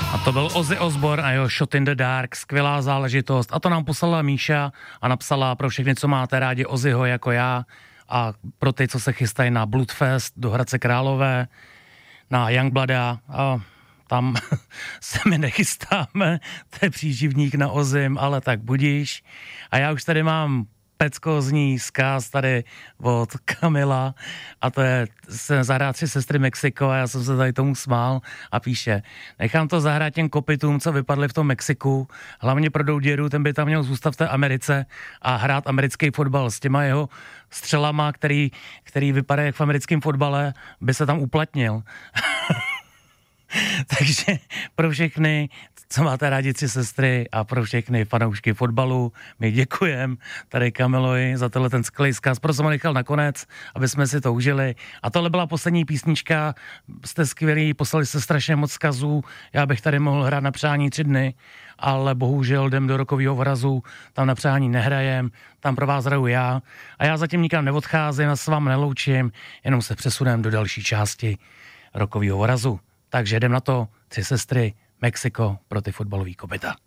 A to byl Ozzy Osbourne a jeho Shot in the Dark, skvělá záležitost. A to nám poslala Míša a napsala pro všechny, co máte rádi Ozzyho jako já a pro ty, co se chystají na Bloodfest do Hradce Králové, na Youngblooda. A tam se my nechystáme, to je příživník na Ozzym, ale tak budíš. A já už tady mám peckozní zkaz tady od Kamila a to je zahrát 3 sestry Mexiko a já jsem se tady tomu smál a píše, nechám to zahrát těm kopytům, co vypadli v tom Mexiku, hlavně pro Douděru, ten by tam měl zůstat v té Americe a hrát americký fotbal s těma jeho střelama, který vypadá jak v americkém fotbale, by se tam uplatnil. Takže pro všechny, co máte rádi 3 sestry a pro všechny fanoušky fotbalu, my děkujeme tady Kamilovi za tenhle ten skvělý vzkaz. Proto jsem ho nechal nakonec, aby jsme si to užili. A tohle byla poslední písnička, jste skvělí, poslali jste strašně moc vzkazů, já bych tady mohl hrát na přání 3 dny, ale bohužel jdem do Rokovýho Vrazu, tam na přání nehrajem, tam pro vás hraju já a já zatím nikam neodcházím, já se vám neloučím, jenom se přesunem do další části Rokovýho Vrazu. Takže jdem na to, 3 sestry, Mexiko pro ty fotbalový kopyta.